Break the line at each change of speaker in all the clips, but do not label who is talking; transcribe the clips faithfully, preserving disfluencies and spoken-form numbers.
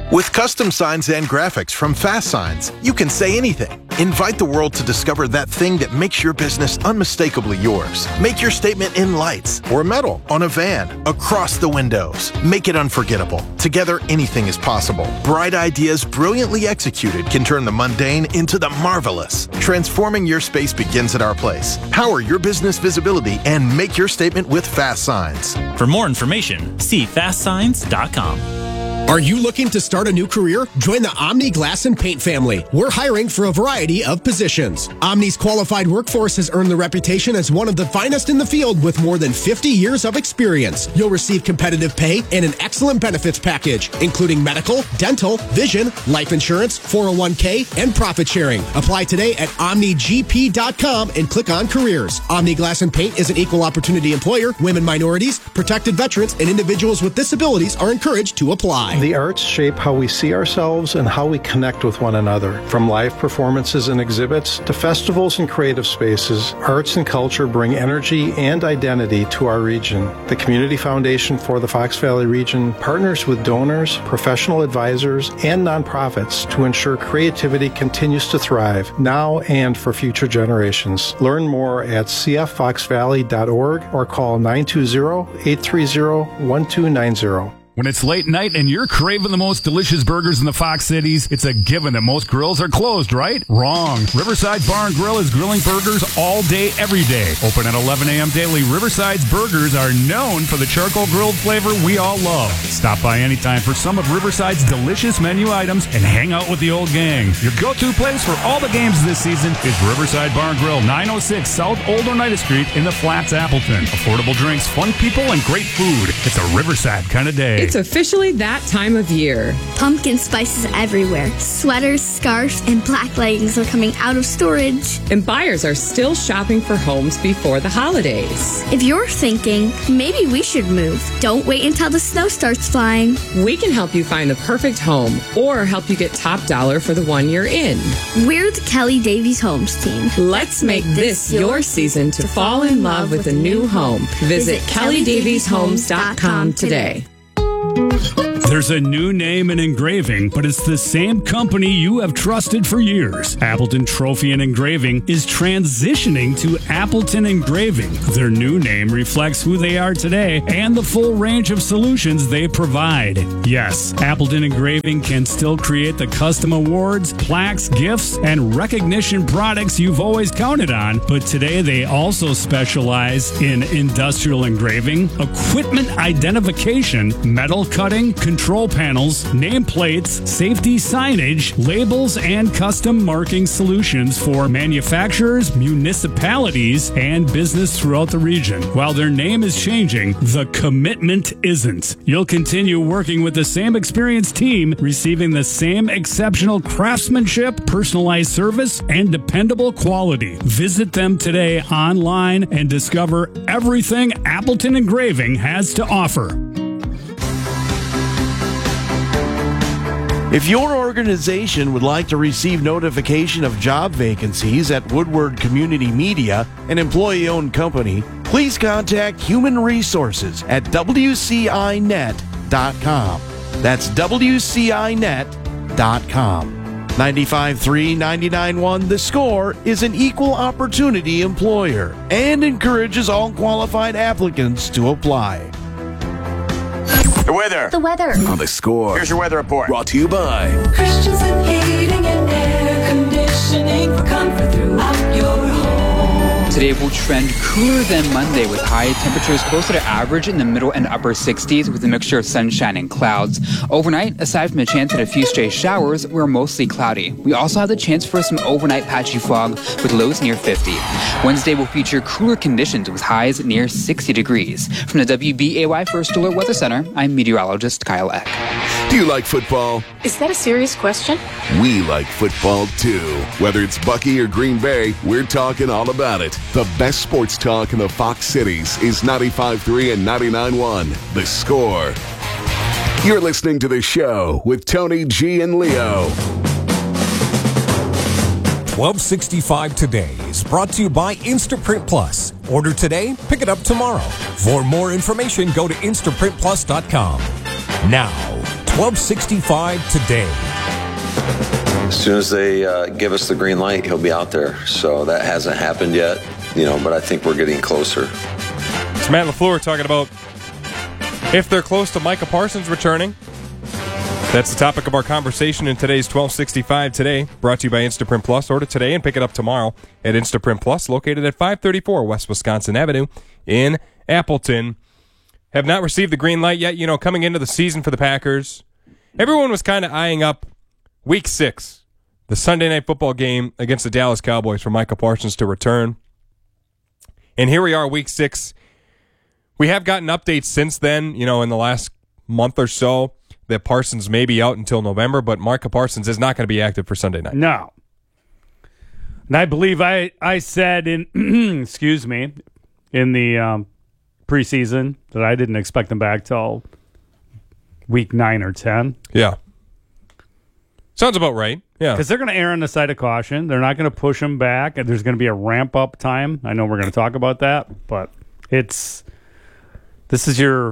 With custom signs and graphics from Fast Signs, you can say anything. Invite the world to discover that thing that makes your business unmistakably yours. Make your statement in lights or metal, on a van, across the windows. Make it unforgettable. Together, anything is possible. Bright ideas brilliantly executed can turn the mundane into the marvelous. Transforming your space begins at our place. Power your business visibility and make your statement with Fast Signs.
For more information, see fast signs dot com.
Are you looking to start a new career? Join the Omni Glass and Paint family. We're hiring for a variety of positions. Omni's qualified workforce has earned the reputation as one of the finest in the field with more than fifty years of experience. You'll receive competitive pay and an excellent benefits package, including medical, dental, vision, life insurance, four oh one k, and profit sharing. Apply today at omni g p dot com and click on careers. Omni Glass and Paint is an equal opportunity employer. Women, minorities, protected veterans, and individuals with disabilities are encouraged to apply.
The arts shape how we see ourselves and how we connect with one another. From live performances and exhibits to festivals and creative spaces, arts and culture bring energy and identity to our region. The Community Foundation for the Fox Valley region partners with donors, professional advisors, and nonprofits to ensure creativity continues to thrive now and for future generations. Learn more at c f fox valley dot org or call nine two zero, eight three zero, one two nine zero.
When it's late night and you're craving the most delicious burgers in the Fox Cities, it's a given that most grills are closed, right? Wrong. Riverside Bar and Grill is grilling burgers all day, every day. Open at eleven a.m. daily, Riverside's burgers are known for the charcoal grilled flavor we all love. Stop by anytime for some of Riverside's delicious menu items and hang out with the old gang. Your go-to place for all the games this season is Riverside Bar and Grill, nine oh six South Old Oneida Street in the Flats, Appleton. Affordable drinks, fun people, and great food. It's a Riverside kind of day.
It's officially that time of year.
Pumpkin spices everywhere. Sweaters, scarves, and black leggings are coming out of storage.
And buyers are still shopping for homes before the holidays.
If you're thinking, maybe we should move, don't wait until the snow starts flying.
We can help you find the perfect home or help you get top dollar for the one you're in.
We're the Kelly Davies Homes team.
Let's make this your season to fall in love with a new home. Visit kelly davies homes dot com today.
There's a new name in engraving, but it's the same company you have trusted for years. Appleton Trophy and Engraving is transitioning to Appleton Engraving. Their new name reflects who they are today and the full range of solutions they provide. Yes, Appleton Engraving can still create the custom awards, plaques, gifts, and recognition products you've always counted on, but today they also specialize in industrial engraving, equipment identification, metal cutting, control panels, nameplates, safety signage, labels, and custom marking solutions for manufacturers, municipalities, and business throughout the region. While their name is changing, the commitment isn't. You'll continue working with the same experienced team, receiving the same exceptional craftsmanship, personalized service, and dependable quality. Visit them today online and discover everything Appleton Engraving has to offer.
If your organization would like to receive notification of job vacancies at Woodward Community Media, an employee-owned company, please contact Human Resources at w c i net dot com. That's w c i net dot com. ninety-five point three, ninety-nine point one The Score is an equal opportunity employer and encourages all qualified applicants to apply.
The weather.
The weather.
On The Score. Here's your weather report.
Brought to you by
Christensen Heating and Air Conditioning for comfort throughout your home.
Today will trend cooler than Monday with high temperatures closer to average in the middle and upper sixties with a mixture of sunshine and clouds. Overnight, aside from a chance at a few stray showers, we're mostly cloudy. We also have the chance for some overnight patchy fog with lows near fifty. Wednesday will feature cooler conditions with highs near sixty degrees. From the W B A Y First Alert Weather Center, I'm meteorologist Kyle Eck.
Do you like football?
Is that a serious question?
We like football too. Whether it's Bucky or Green Bay, we're talking all about it. The best sports talk in the Fox Cities is ninety-five point three and ninety-nine point one The Score. You're listening to The Show with Tony G and Leo.
twelve sixty-five Today is brought to you by Instaprint Plus. Order today, pick it up tomorrow. For more information, go to instaprint plus dot com. Now, twelve sixty-five today.
As soon as they uh, give us the green light, he'll be out there. So that hasn't happened yet, you know, but I think we're getting closer.
It's Matt LaFleur talking about if they're close to Micah Parsons returning. That's the topic of our conversation in today's twelve sixty-five Today, brought to you by Instaprint Plus. Order today and pick it up tomorrow at Instaprint Plus, located at five thirty-four West Wisconsin Avenue in Appleton. Have not received the green light yet. You know, coming into the season for the Packers, everyone was kind of eyeing up Week six, the Sunday Night Football game against the Dallas Cowboys for Micah Parsons to return. And here we are, Week six. We have gotten updates since then, you know, in the last month or so, that Parsons may be out until November, but Micah Parsons is not going to be active for Sunday night.
No. And I believe I, I said in, excuse me, in the um, preseason that I didn't expect him back till week nine or ten.
Yeah. Sounds about right. Yeah.
Because they're going to err on the side of caution. They're not going to push him back. And there's going to be a ramp-up time. I know we're going to talk about that, but it's this is your,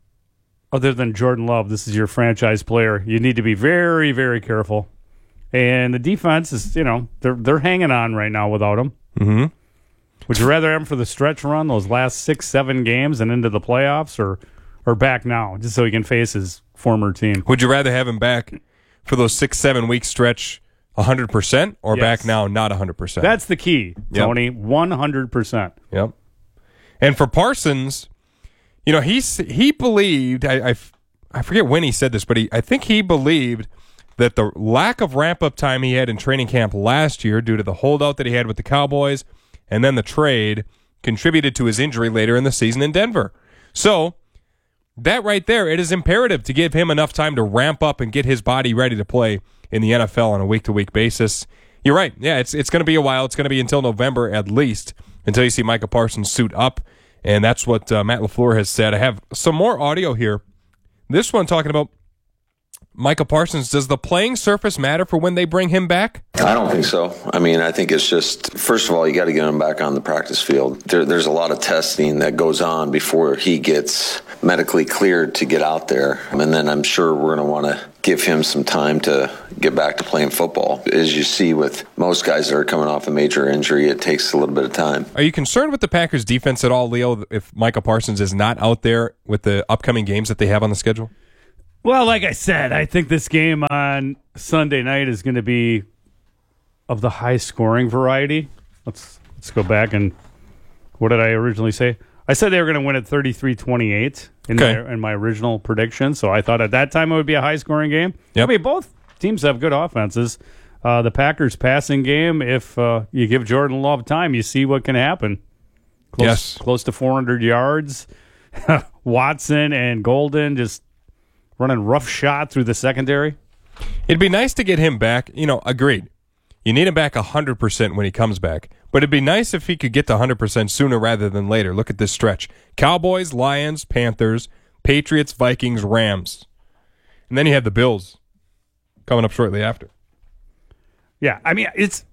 other than Jordan Love, this is your franchise player. You need to be very, very careful. And the defense is, you know, they're they're hanging on right now without him.
Mm-hmm.
Would you rather have him for the stretch run, those last six, seven games and into the playoffs, or or back now, just so he can face his former team?
Would you rather have him back for those six, seven week stretch one hundred percent or
Yes.
back now not one hundred percent?
That's the key,
Yep.
Tony. one hundred percent.
Yep. And for Parsons, you know, he's, he believed, I, I, I forget when he said this, but he, I think he believed that the lack of ramp-up time he had in training camp last year due to the holdout that he had with the Cowboys and then the trade contributed to his injury later in the season in Denver. So that right there, it is imperative to give him enough time to ramp up and get his body ready to play in the N F L on a week-to-week basis. You're right. Yeah, it's it's going to be a while. It's going to be until November at least, until you see Micah Parsons suit up, and that's what uh, Matt LaFleur has said. I have some more audio here. This one talking about Micah Parsons. Does the playing surface matter for when they bring him back?
I don't think so. I mean, I think it's just, first of all, you got to get him back on the practice field. There, there's a lot of testing that goes on before he gets medically cleared to get out there. And then I'm sure we're going to want to give him some time to get back to playing football. As you see with most guys that are coming off a major injury, it takes a little bit of time.
Are you concerned with the Packers' defense at all, Leo, if Micah Parsons is not out there with the upcoming games that they have on the schedule?
Well, like I said, I think this game on Sunday night is going to be of the high-scoring variety. Let's let's go back and what did I originally say? I said they were going to win at thirty-three twenty-eight in,
Okay.
my, in my original prediction, so I thought at that time it would be a high-scoring game.
Yep.
I mean, both teams have good offenses. Uh, the Packers' passing game, if uh, you give Jordan Love time, you see what can happen. Close,
Yes.
Close to four hundred yards. Watson and Golden just running rough shot through the secondary.
It'd be nice to get him back. You know, agreed. You need him back one hundred percent when he comes back. But it'd be nice if he could get to one hundred percent sooner rather than later. Look at this stretch. Cowboys, Lions, Panthers, Patriots, Vikings, Rams. And then you have the Bills coming up shortly after.
Yeah, I mean, it's...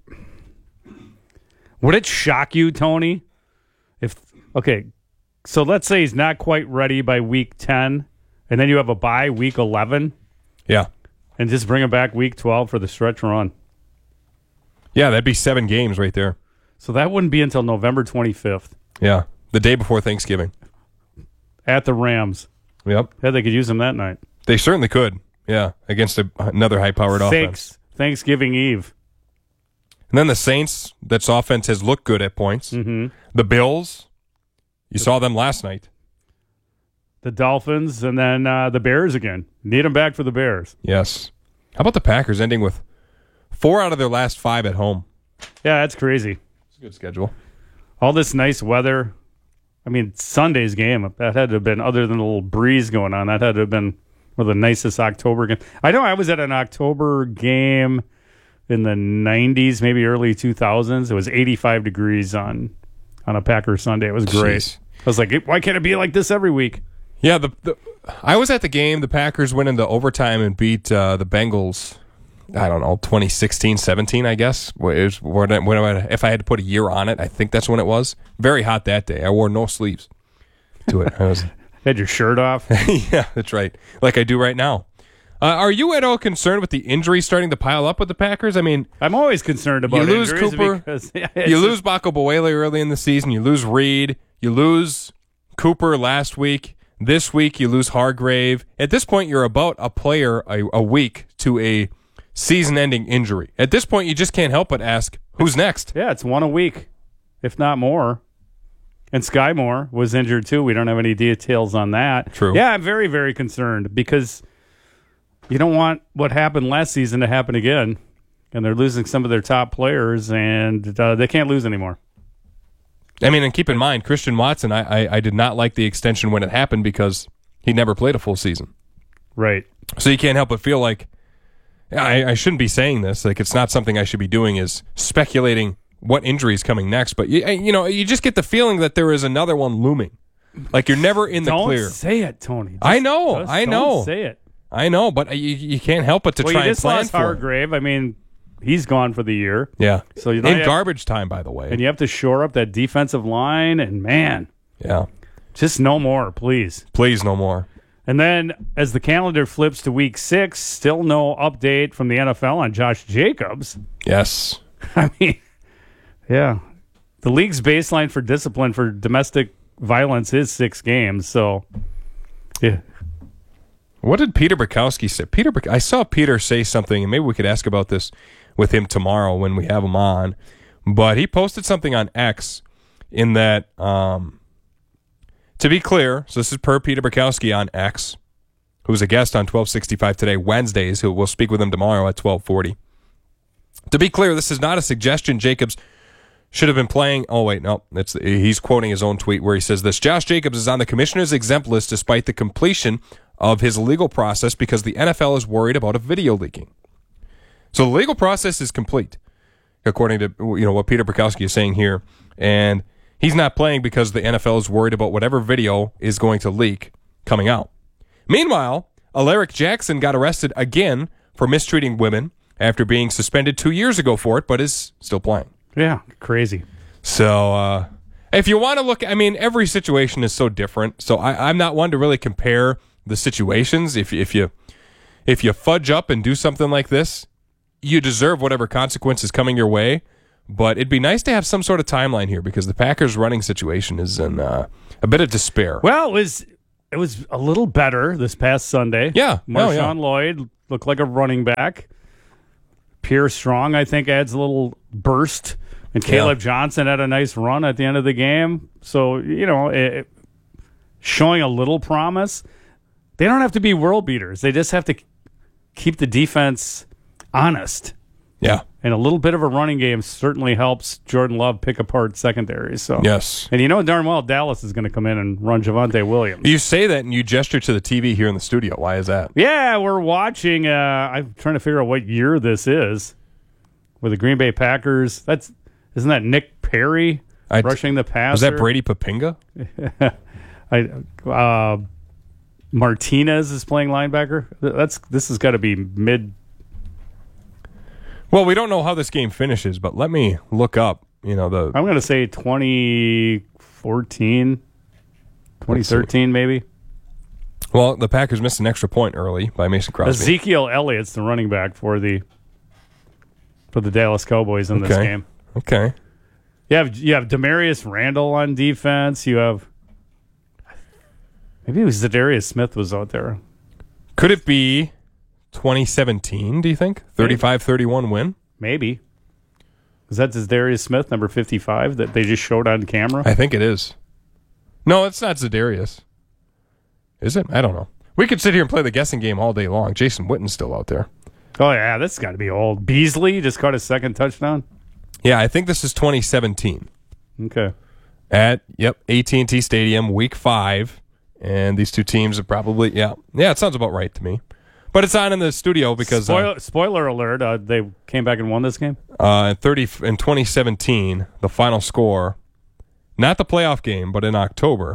Would it shock you, Tony, if... Okay, so let's say he's not quite ready by week ten, and then you have a bye week eleven?
Yeah.
And just bring him back week twelve for the stretch run.
Yeah, that'd be seven games right there.
So that wouldn't be until November twenty-fifth.
Yeah, the day before Thanksgiving.
At the Rams.
Yep.
Yeah, they could use him that night.
They certainly could. Yeah, against a, another high-powered offense.
Thanks, Thanksgiving Eve.
And then the Saints, that's offense has looked good at points.
Mm-hmm.
The Bills, you saw them last night.
The Dolphins, and then uh, the Bears again. Need them back for the Bears.
Yes. How about the Packers ending with four out of their last five at home?
Yeah, that's crazy.
It's a good schedule.
All this nice weather. I mean, Sunday's game, that had to have been, other than a little breeze going on, that had to have been one of the nicest October games. I know I was at an October game in the nineties, maybe early two thousands. It was eighty-five degrees on on a Packers Sunday. It was great.
Jeez.
I was like, why can't it be like this every week?
Yeah, the, the I was at the game. The Packers went into overtime and beat uh, the Bengals, I don't know, twenty sixteen, seventeen, I guess. It was, when I, when I, if I had to put a year on it, I think that's when it was. Very hot that day. I wore no sleeves to it. I was
Had your shirt off?
Yeah, that's right. Like I do right now. Uh, are you at all concerned with the injuries starting to pile up with the Packers? I mean,
I'm always concerned about
you lose
injuries
Cooper,
because yeah,
you
it's
lose Baco Boele early in the season, you lose Reed, you lose Cooper last week. This week you lose Hargrave. At this point, you're about a player a, a week to a season-ending injury. At this point, you just can't help but ask, who's next?
Yeah, it's one a week, if not more. And Sky Moore was injured too. We don't have any details on that.
True.
Yeah, I'm very, very concerned because you don't want what happened last season to happen again. And they're losing some of their top players, and uh, they can't lose anymore.
I mean, and keep in mind, Christian Watson, I, I, I did not like the extension when it happened because he never played a full season.
Right.
So you can't help but feel like, I, I shouldn't be saying this, like it's not something I should be doing is speculating what injury is coming next, but you, you know, you just get the feeling that there is another one looming. Like you're never in the
don't
clear.
Don't say it, Tony. Just,
I know,
just
I
don't
know.
say it.
I know, but you, you can't help but to
well,
try
you
and
just
plan
lost
for it.
Hargrave. I mean, he's gone for the year.
Yeah.
So you
in
have,
garbage time, by the way.
And you have to shore up that defensive line, and man,
yeah,
just no more, please.
Please, no more.
And then as the calendar flips to week six, still no update from the N F L on Josh Jacobs.
Yes.
I mean, yeah. The league's baseline for discipline for domestic violence is six games. So, yeah.
What did Peter Bukowski say? Peter, I saw Peter say something, and maybe we could ask about this with him tomorrow when we have him on. But he posted something on X in that, um, to be clear, so this is per Peter Bukowski on X, who's a guest on twelve sixty-five Today, Wednesdays, who we'll speak with him tomorrow at twelve forty. To be clear, this is not a suggestion Jacobs should have been playing. Oh, wait, no. It's, he's quoting his own tweet where he says this. Josh Jacobs is on the commissioner's exempt list despite the completion of his legal process because the N F L is worried about a video leaking. So the legal process is complete, according to you know what Peter Bukowski is saying here. And he's not playing because the N F L is worried about whatever video is going to leak coming out. Meanwhile, Alaric Jackson got arrested again for mistreating women after being suspended two years ago for it, but is still playing.
Yeah, crazy.
So, uh, if you want to look, I mean, every situation is so different. So I, I'm not one to really compare the situations. If if you if you fudge up and do something like this, you deserve whatever consequence is coming your way. But it'd be nice to have some sort of timeline here because the Packers' running situation is in uh, a bit of despair.
Well, it was it was a little better this past Sunday.
Yeah,
Marshawn
oh, yeah.
Lloyd looked like a running back. Pierre Strong, I think, adds a little burst. And Caleb yeah. Johnson had a nice run at the end of the game. So, you know, it, showing a little promise. They don't have to be world beaters. They just have to keep the defense honest.
Yeah.
And a little bit of a running game certainly helps Jordan Love pick apart secondary. So
yes.
And you know darn well Dallas is going to come in and run Javonte Williams.
You say that and you gesture to the T V here in the studio. Why is that?
Yeah, we're watching. Uh, I'm trying to figure out what year this is with the Green Bay Packers. That's Isn't that Nick Perry I, rushing the passer?
Was that Brady Papinga?
I, uh, Martinez is playing linebacker. That's This has got to be mid...
Well, we don't know how this game finishes, but let me look up, you know, the...
I'm going to say twenty fourteen, twenty thirteen maybe.
Well, the Packers missed an extra point early by Mason Crosby.
Ezekiel Elliott's the running back for the for the Dallas Cowboys in
okay.
this game.
Okay.
You have you have Demarius Randall on defense. You have maybe it was Zadarius Smith was out there.
Could it be twenty seventeen, do you think? thirty-five thirty-one win?
Maybe. Is that Zadarius Smith, number fifty-five, that they just showed on camera?
I think it is. No, it's not Zadarius. Is it? I don't know. We could sit here and play the guessing game all day long. Jason Witten's still out there.
Oh, yeah, that's got to be old. Beasley just caught his second touchdown?
Yeah, I think this is twenty seventeen.
Okay.
At, yep, A T and T Stadium, week five. And these two teams are probably, yeah. Yeah, it sounds about right to me. But it's on in the studio because...
Spoiler,
uh,
spoiler alert, uh, they came back and won this game?
Uh, in, thirty, in twenty seventeen, the final score, not the playoff game, but in October,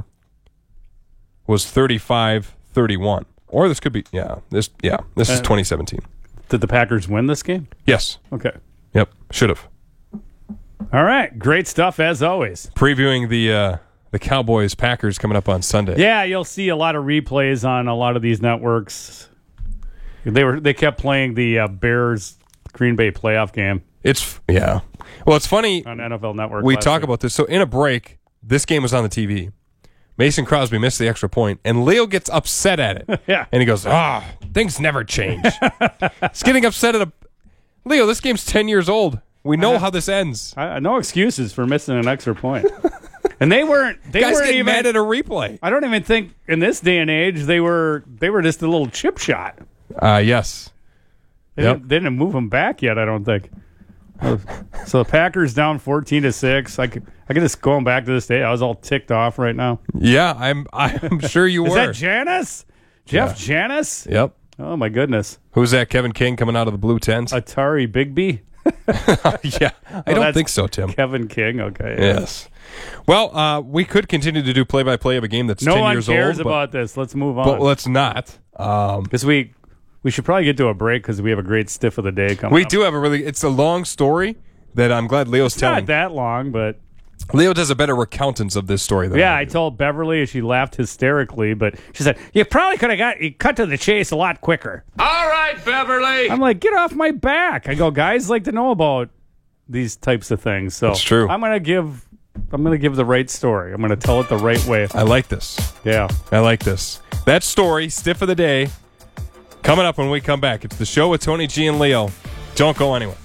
was thirty-five thirty-one. Or this could be, yeah, this yeah, this is twenty seventeen.
Did the Packers win this game?
Yes.
Okay.
Yep, should have.
All right, great stuff as always.
Previewing the uh, the Cowboys-Packers coming up on Sunday.
Yeah, you'll see a lot of replays on a lot of these networks. They were they kept playing the uh, Bears Green Bay playoff game.
It's yeah. Well, it's funny
on N F L Network.
We talk
week.
about this. So in a break, this game was on the T V. Mason Crosby missed the extra point, and Leo gets upset at it.
Yeah.
And he goes, ah, oh, things never change. He's getting upset at a... Leo, this game's ten years old. We know uh, how this ends.
I, no excuses for missing an extra point. And they weren't... They
Guys
weren't
get
even
mad at a replay.
I don't even think in this day and age they were they were just a little chip shot.
Uh, yes.
They,
yep.
didn't, they didn't move them back yet, I don't think. So the Packers down fourteen to six. I could, I could just going back to this day. I was all ticked off right now.
Yeah, I'm. I'm sure you
Is
were.
Is that Janis? Jeff yeah. Janis?
Yep.
Oh my goodness.
Who's that? Kevin King coming out of the blue tents.
Atari Bigby.
yeah, I oh, don't think so, Tim.
Kevin King. Okay.
Yes. Well, uh, we could continue to do play-by-play of a game that's
no
ten
one
years
cares
old.
about this. Let's move on.
But let's not.
Because um, we. We should probably get to a break because we have a great stiff of the day coming
we
up.
We do have a really... It's a long story that I'm glad Leo's
it's
telling.
Not that long, but...
Leo does a better recountance of this story than
Yeah,
I,
I told Beverly, she laughed hysterically, but she said, you probably could have got you cut to the chase a lot quicker.
All right, Beverly!
I'm like, get off my back. I go, guys like to know about these types of things. So
That's true.
I'm going to give... I'm going to give the right story. I'm going to tell it the right way.
I like this.
Yeah.
I like this. That story, stiff of the day... Coming up when we come back, it's the show with Tony G and Leo. Don't go anywhere.